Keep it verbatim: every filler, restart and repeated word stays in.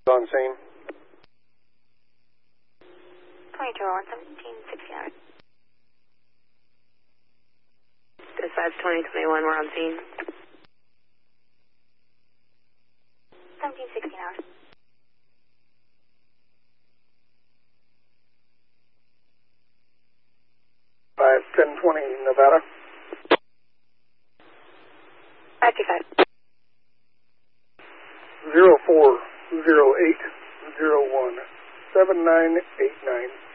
On scene. twenty-two oh one, seventeen sixteen hours. Dispatch twenty twenty-one, we're on scene. seventeen sixteen hours. five ten twenty, Nevada. five two five. zero four zero eight zero one seven nine eight nine.